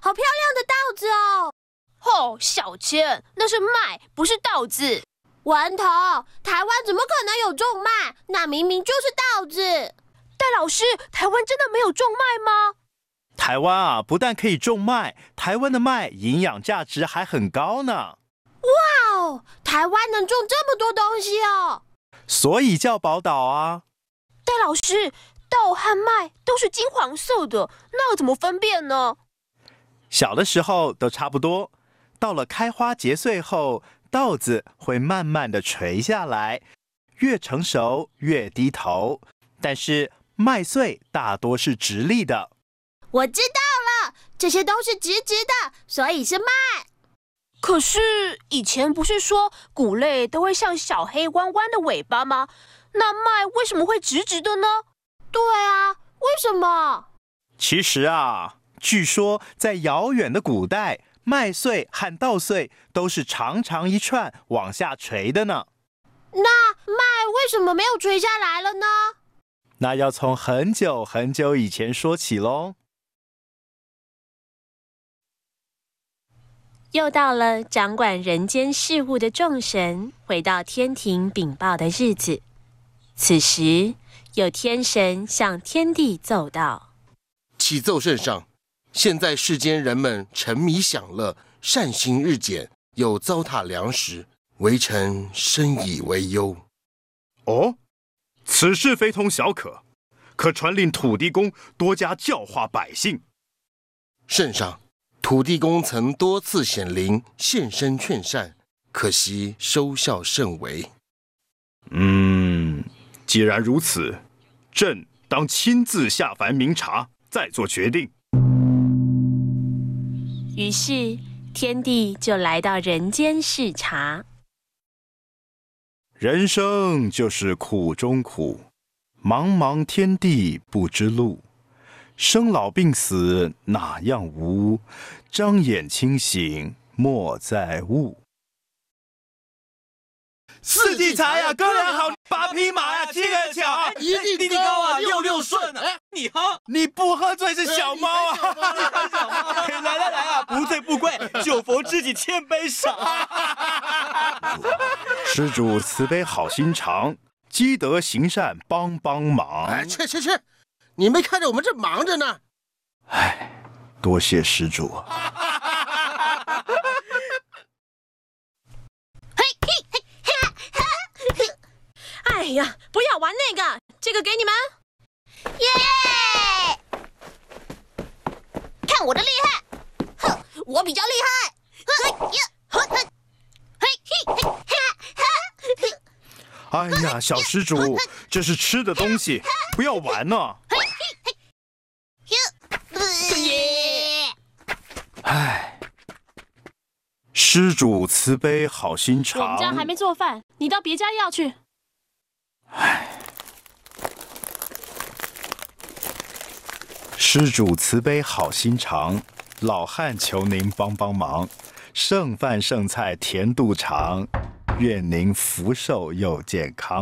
好漂亮的稻子哦！ 哦，小千，那是麦，不是稻子。 顽童，台湾怎么可能有种麦？那明明就是稻子。 戴老师，台湾真的没有种麦吗？ 台湾啊，不但可以种麦，台湾的麦营养价值还很高呢。 哇哦，台湾能种这么多东西哦！ 所以叫宝岛啊。 戴老师，豆和麦都是金黄色的，那要怎么分辨呢？ 小的时候都差不多，到了开花结穗后，豆子会慢慢的垂下来，越成熟越低头。但是麦穗大多是直立的。 我知道了，这些都是直直的，所以是麦。 可是以前不是说谷类都会像小黑弯弯的尾巴吗？那麦为什么会直直的呢？ 对啊，为什么？ 其实啊，据说在遥远的古代，麦穗和稻穗都是长长一串往下垂的呢。 那麦为什么没有垂下来了呢？ 那要从很久很久以前说起咯。 又到了掌管人间事务的众神回到天庭禀报的日子。此时，有天神向天帝奏道： 启奏圣上，现在世间人们沉迷享乐，善行日减，又糟蹋粮食，微臣深以为忧。 哦，此事非同小可传令土地公多加教化百姓。 圣上，土地公曾多次显灵现身劝善，可惜收效甚微。 既然如此，朕当亲自下凡明察，再做决定。 于是天帝就来到人间视察。 人生就是苦中苦，茫茫天地不知路，生老病死哪样无？张眼清醒莫在物。 四季茶呀，哥俩好，8匹马呀，7个巧啊， 一地高啊，6顺啊。 你喝， 你不喝醉是小猫啊！ 来啊，不醉不归，酒逢知己千杯少。 施主慈悲好心肠，积德行善帮忙。 哎，去，你没看着我们这忙着呢？ 哎，多谢施主。 哎呀，不要玩那个，这个给你们。 耶！看我的厉害！哼，我比较厉害！ 哎呀，小施主，这是吃的东西，不要玩呢。哎，施主慈悲好心肠。 我们家还没做饭，你到别家要去。 施主慈悲好心肠，老汉求您帮忙，剩饭剩菜甜肚肠，愿您福寿又健康。